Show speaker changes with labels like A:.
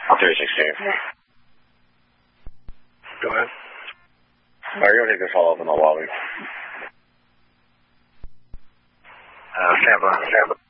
A: 316. Go ahead. All right, you're going to take this all up in the lobby. Tampa.